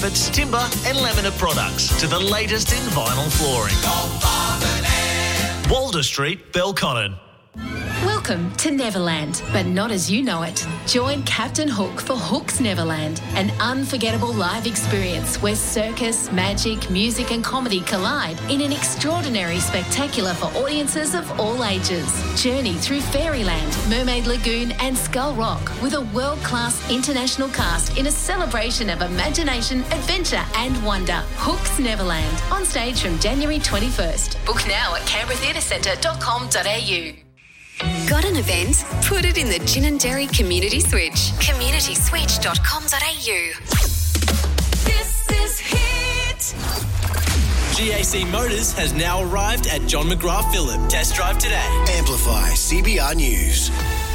carpets, timber and laminate products to the latest in vinyl flooring. Walder Street, Belconnen. Welcome to Neverland, but not as you know it. Join Captain Hook for Hook's Neverland, an unforgettable live experience where circus, magic, music and comedy collide in an extraordinary spectacular for audiences of all ages. Journey through Fairyland, Mermaid Lagoon and Skull Rock with a world-class international cast in a celebration of imagination, adventure and wonder. Hook's Neverland, on stage from January 21st. Book now at canberratheatrecentre.com.au. Got an event? Put it in the Gin and Dairy Community Switch. communityswitch.com.au. This is Hit. GAC Motors has now arrived at John McGrath Phillip. Test drive today. Amplify CBR News.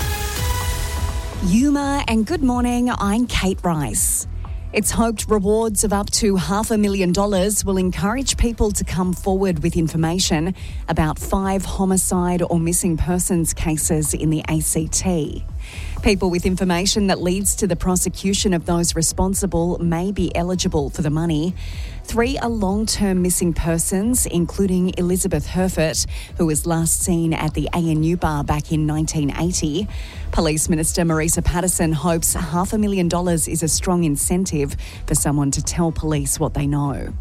Yuma and good morning, I'm Kate Rice. It's hoped rewards of up to $500,000 will encourage people to come forward with information about 5 homicide or missing persons cases in the ACT. People with information that leads to the prosecution of those responsible may be eligible for the money. 3 are long-term missing persons, including Elizabeth Herford, who was last seen at the ANU bar back in 1980. Police Minister Marisa Patterson hopes $500,000 is a strong incentive for someone to tell police what they know.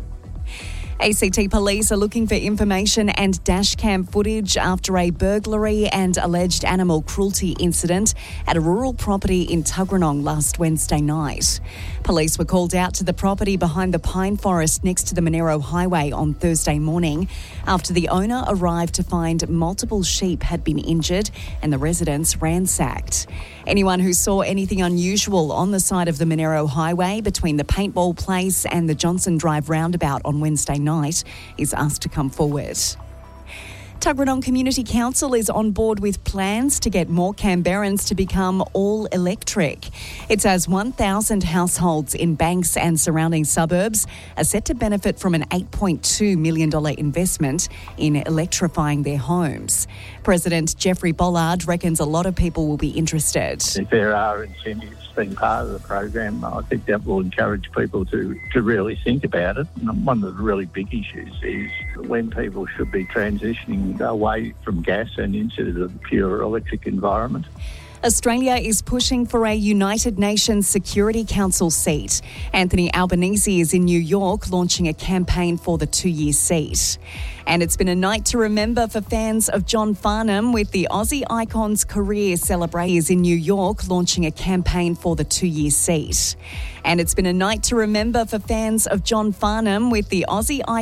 ACT Police are looking for information and dashcam footage after a burglary and alleged animal cruelty incident at a rural property in Tuggeranong last Wednesday night. Police were called out to the property behind the pine forest next to the Monero Highway on Thursday morning after the owner arrived to find multiple sheep had been injured and the residents ransacked. Anyone who saw anything unusual on the side of the Monero Highway between the paintball place and the Johnson Drive roundabout on Wednesday night is asked to come forward. Tuggeranong Community Council is on board with plans to get more Canberrans to become all-electric. It says 1,000 households in Banks and surrounding suburbs are set to benefit from an $8.2 million investment in electrifying their homes. President Jeffrey Bollard reckons a lot of people will be interested. If there are incentives being part of the program, I think that will encourage people to really think about it. And one of the really big issues is when people should be transitioning away from gas and into the pure electric environment. Australia is pushing for a United Nations Security Council seat. Anthony Albanese is in New York launching a campaign for the 2-year seat. And it's been a night to remember for fans of John Farnham with the Aussie Icon's career celebrations in New York launching a campaign for the 2-year seat. And it's been a night to remember for fans of John Farnham with the Aussie